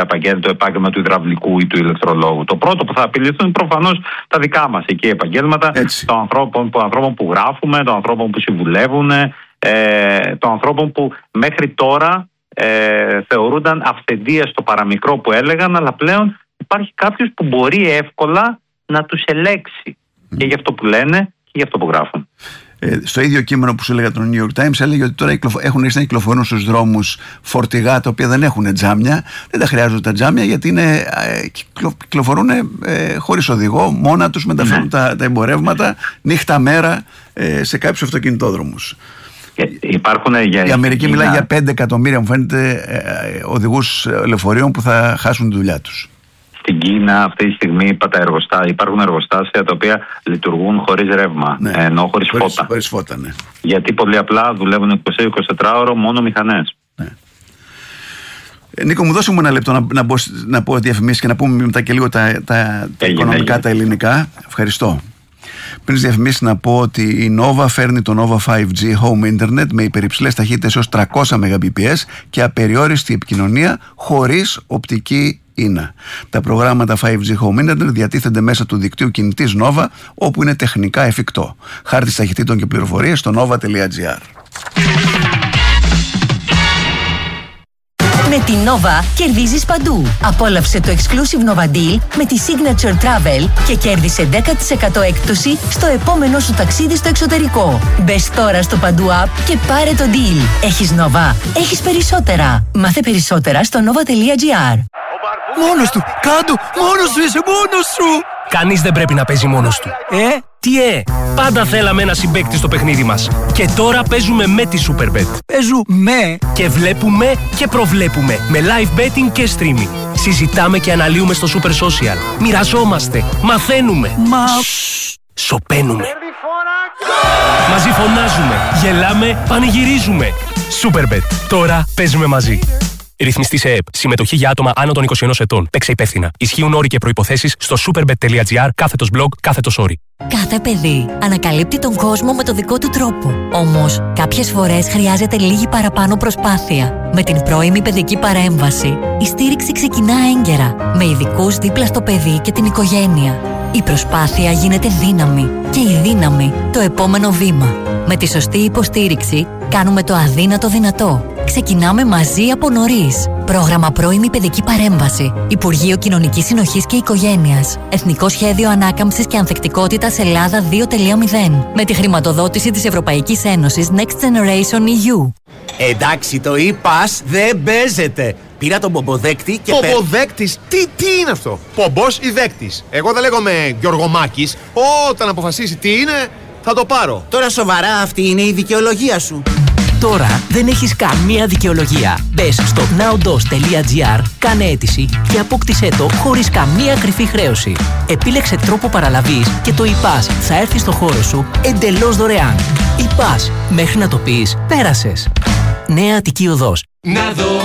το επάγγελμα του υδραυλικού ή του ηλεκτρολόγου. Το πρώτο που θα απειληθούν είναι προφανώς τα δικά μας εκεί επαγγέλματα, των ανθρώπων που γράφουμε, των ανθρώπων που συμβουλεύουν, των ανθρώπων που μέχρι τώρα θεωρούνταν αυθεντία στο παραμικρό που έλεγαν, αλλά πλέον υπάρχει κάποιος που μπορεί εύκολα να τους ελέξει και για αυτό που λένε και για αυτό που γράφουν. Στο ίδιο κείμενο που σου έλεγα το New York Times, έλεγε ότι τώρα έχουν αρχίσει να κυκλοφορούν στους δρόμους φορτηγά τα οποία δεν έχουν τζάμια. Δεν τα χρειάζονται τα τζάμια, γιατί κυκλοφορούν χωρίς οδηγό, μόνα τους μεταφέρουν τα εμπορεύματα νύχτα μέρα σε κάποιους αυτοκινητόδρομους. Η Αμερική μιλάει για 5 εκατομμύρια, μου φαίνεται, οδηγούς λεωφορείων που θα χάσουν τη δουλειά τους. Στην Κίνα αυτή τη στιγμή υπάρχουν εργοστάσια τα οποία λειτουργούν χωρίς ρεύμα, ενώ χωρίς φώτα. Ναι. Γιατί πολύ απλά δουλεύουν 24 ώρο μόνο μηχανές. Ναι. Νίκο, μου δώσε μου ένα λεπτό να πω διαφημίσεις και να πούμε μετά και λίγο τα οικονομικά, τα ελληνικά. Ευχαριστώ. Πριν τις διαφημίσεις να πω ότι η Nova φέρνει το Nova 5G Home Internet με υπερυψηλές ταχύτητες έως 300 Mbps και απεριόριστη επικοινωνία χωρίς οπτική ίνα. Τα προγράμματα 5G Home Internet διατίθενται μέσα του δικτύου κινητής Nova, όπου είναι τεχνικά εφικτό. Χάρτης ταχυτήτων και πληροφορίες στο nova.gr. Με την Nova κερδίζεις παντού. Απόλαυσε το exclusive Nova Deal με τη Signature Travel και κέρδισε 10% έκπτωση στο επόμενο σου ταξίδι στο εξωτερικό. Μπες τώρα στο Παντού App και πάρε το deal. Έχεις Nova, έχεις περισσότερα. Μάθε περισσότερα στο nova.gr. Μόνος του! Κάντο! Μόνος σου είσαι! Μόνος σου! Κανείς δεν πρέπει να παίζει μόνος του. Τι πάντα θέλαμε ένα συμπαίκτη στο παιχνίδι μας. Και τώρα παίζουμε με τη Superbet. Παίζουμε και βλέπουμε και προβλέπουμε με live betting και streaming. Συζητάμε και αναλύουμε στο Super Social. Μοιραζόμαστε, μαθαίνουμε. Σωπαίνουμε. Μαζί φωνάζουμε, γελάμε, πανηγυρίζουμε. Superbet. Τώρα παίζουμε μαζί. Ρυθμιστή σε ΕΕΠ. Συμμετοχή για άτομα άνω των 21 ετών. Παίξε υπεύθυνα. Ισχύουν όροι και προϋποθέσεις στο superbet.gr/blog/όροι. Κάθε παιδί ανακαλύπτει τον κόσμο με το δικό του τρόπο. Όμως, κάποιες φορές χρειάζεται λίγη παραπάνω προσπάθεια. Με την πρώιμη παιδική παρέμβαση, η στήριξη ξεκινά έγκαιρα, με ειδικούς δίπλα στο παιδί και την οικογένεια. Η προσπάθεια γίνεται δύναμη και η δύναμη το επόμενο βήμα. Με τη σωστή υποστήριξη, κάνουμε το αδύνατο δυνατό. Ξεκινάμε μαζί από νωρίς. Πρόγραμμα Πρώιμη Παιδική Παρέμβαση. Υπουργείο Κοινωνικής Συνοχής και Οικογένειας. Εθνικό Σχέδιο Ανάκαμψης και Ανθεκτικότητας Ελλάδα 2.0. Με τη χρηματοδότηση της Ευρωπαϊκής Ένωσης Next Generation EU. Εντάξει, το e-pass δεν παίζεται. Πήρα τον πομποδέκτη και... Πομποδέκτης? Τι είναι αυτό? Πομπός ή δέκτης? Εγώ δεν λέγομαι Γιωργομάκης. Όταν αποφασίσει τι είναι, θα το πάρω. Τώρα σοβαρά, αυτή είναι η δικαιολογία σου? Τώρα δεν έχεις καμία δικαιολογία. Μπες στο nowdos.gr, κάνε αίτηση και απόκτησέ το χωρίς καμία κρυφή χρέωση. Επίλεξε τρόπο παραλαβής και το e-pass θα έρθει στο χώρο σου εντελώς δωρεάν. e-pass, μέχρι να το πεις, πέρασες. Νέα Αττική Οδός.